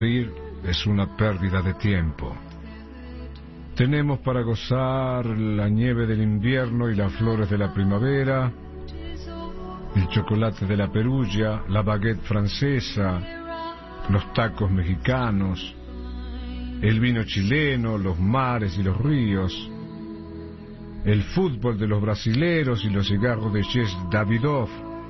Ir es una pérdida de tiempo. Tenemos para gozar la nieve del invierno y las flores de la primavera, el chocolate de la Perugia, la baguette francesa, los tacos mexicanos, el vino chileno, los mares y los ríos, el fútbol de los brasileros y los cigarros de Ches Davidoff,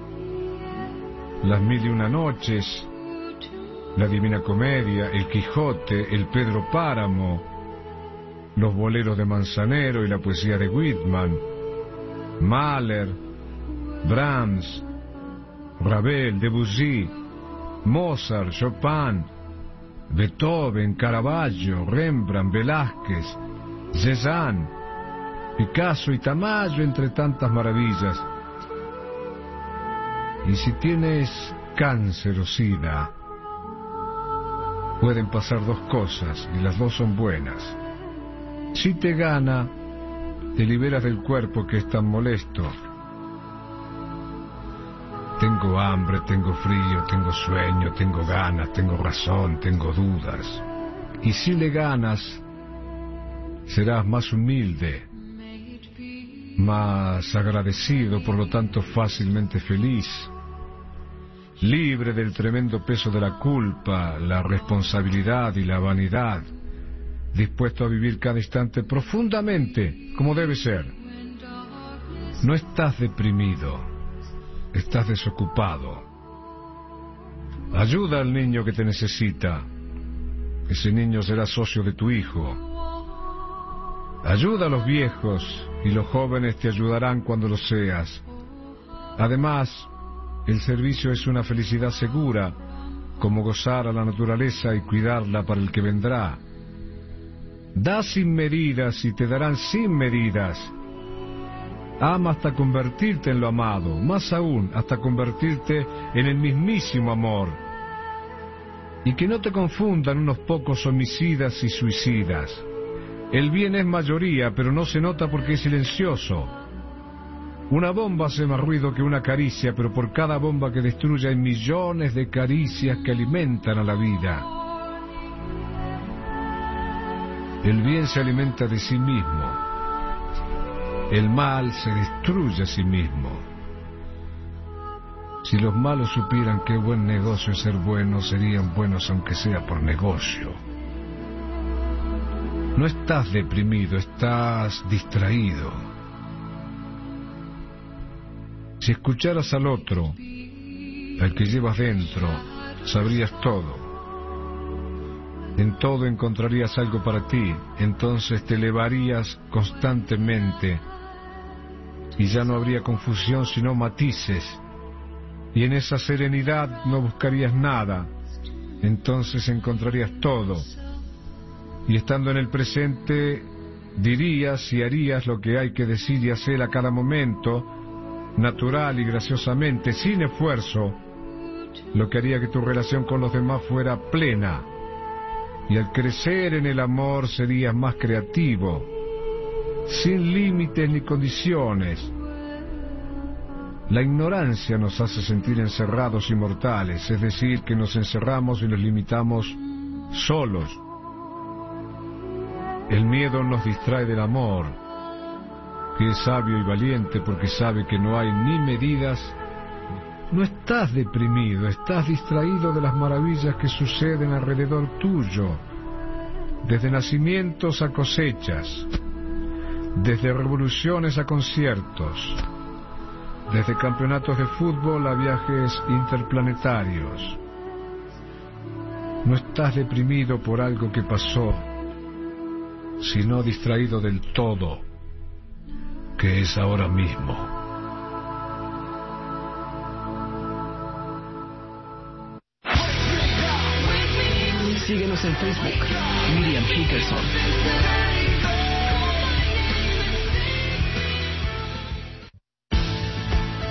las mil y una noches, la Divina Comedia, el Quijote, el Pedro Páramo, los boleros de Manzanero y la poesía de Whitman, Mahler, Brahms, Ravel, Debussy, Mozart, Chopin, Beethoven, Caravaggio, Rembrandt, Velázquez, Cézanne, Picasso y Tamayo, entre tantas maravillas. Y si tienes cáncer o sida, pueden pasar dos cosas, y las dos son buenas. Si te gana, te liberas del cuerpo que es tan molesto. Tengo hambre, tengo frío, tengo sueño, tengo ganas, tengo razón, tengo dudas. Y si le ganas, serás más humilde, más agradecido, por lo tanto fácilmente feliz, libre del tremendo peso de la culpa, la responsabilidad y la vanidad, dispuesto a vivir cada instante profundamente, como debe ser. No estás deprimido, estás desocupado. Ayuda al niño que te necesita. Ese niño será socio de tu hijo. Ayuda a los viejos, y los jóvenes te ayudarán cuando lo seas. Además, el servicio es una felicidad segura, como gozar a la naturaleza y cuidarla para el que vendrá. Da sin medidas y te darán sin medidas. Ama hasta convertirte en lo amado, más aún, hasta convertirte en el mismísimo amor. Y que no te confundan unos pocos homicidas y suicidas. El bien es mayoría, pero no se nota porque es silencioso. Una bomba hace más ruido que una caricia, pero por cada bomba que destruye hay millones de caricias que alimentan a la vida. El bien se alimenta de sí mismo. El mal se destruye a sí mismo. Si los malos supieran qué buen negocio es ser buenos, serían buenos aunque sea por negocio. No estás deprimido, estás distraído. Si escucharas al otro, al que llevas dentro, sabrías todo. En todo encontrarías algo para ti, entonces te elevarías constantemente y ya no habría confusión sino matices, y en esa serenidad no buscarías nada, entonces encontrarías todo, y estando en el presente dirías y harías lo que hay que decir y hacer a cada momento, natural y graciosamente, sin esfuerzo, lo que haría que tu relación con los demás fuera plena. Y al crecer en el amor serías más creativo, sin límites ni condiciones. La ignorancia nos hace sentir encerrados y mortales, es decir, que nos encerramos y nos limitamos solos. El miedo nos distrae del amor, que es sabio y valiente porque sabe que no hay ni medidas. No estás deprimido, estás distraído de las maravillas que suceden alrededor tuyo, desde nacimientos a cosechas, desde revoluciones a conciertos, desde campeonatos de fútbol a viajes interplanetarios. No estás deprimido por algo que pasó, sino distraído del todo, que es ahora mismo. Síguenos en Facebook, Miriam Hickerson.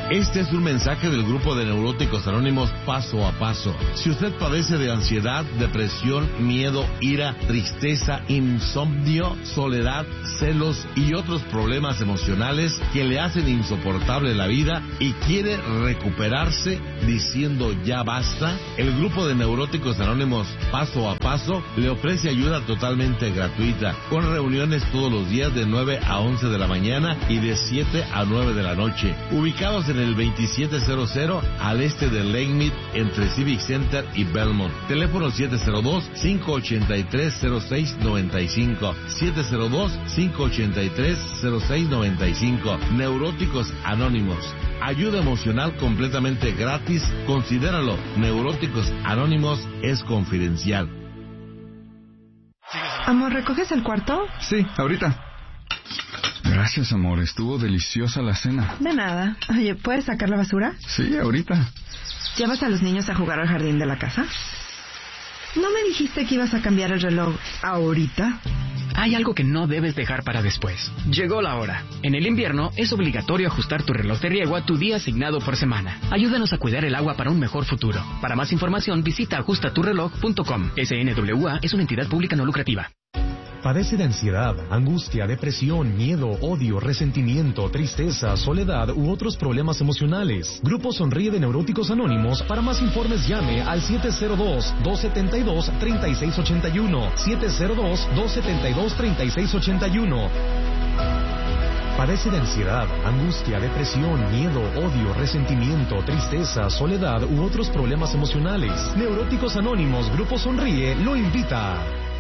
Este es un mensaje del grupo de Neuróticos Anónimos Paso a Paso. Si usted padece de ansiedad, depresión, miedo, ira, tristeza, insomnio, soledad, celos y otros problemas emocionales que le hacen insoportable la vida y quiere recuperarse diciendo ya basta, el grupo de Neuróticos Anónimos Paso a Paso le ofrece ayuda totalmente gratuita, con reuniones todos los días de 9 a 11 de la mañana y de 7 a 9 de la noche, ubicados en el 2700 al este de Lakemead, entre Civic Center y Belmont. Teléfono 702-583-0695. 702-583-0695. Neuróticos Anónimos. Ayuda emocional completamente gratis. Considéralo. Neuróticos Anónimos es confidencial. Amor, ¿recoges el cuarto? Sí, ahorita. Gracias, amor. Estuvo deliciosa la cena. De nada. Oye, ¿puedes sacar la basura? Sí, ahorita. ¿Llevas a los niños a jugar al jardín de la casa? ¿No me dijiste que ibas a cambiar el reloj ahorita? Hay algo que no debes dejar para después. Llegó la hora. En el invierno es obligatorio ajustar tu reloj de riego a tu día asignado por semana. Ayúdanos a cuidar el agua para un mejor futuro. Para más información visita ajustaturreloj.com. SNWA es una entidad pública no lucrativa. ¿Padece de ansiedad, angustia, depresión, miedo, odio, resentimiento, tristeza, soledad u otros problemas emocionales? Grupo Sonríe de Neuróticos Anónimos. Para más informes llame al 702-272-3681. 702-272-3681. Padece de ansiedad, angustia, depresión, miedo, odio, resentimiento, tristeza, soledad u otros problemas emocionales. Neuróticos Anónimos, Grupo Sonríe, lo invita.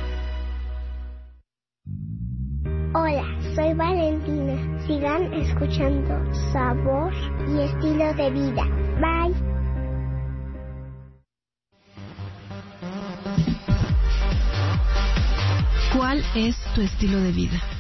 Hola, soy Valentina. Sigan escuchando Sabor y Estilo de Vida. Bye. ¿Cuál es tu estilo de vida?